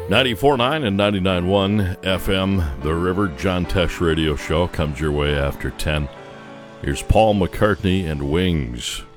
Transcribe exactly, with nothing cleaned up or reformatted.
ninety-four point nine and ninety-nine point one F M, The River. John Tesh Radio Show comes your way after ten. Here's Paul McCartney and Wings.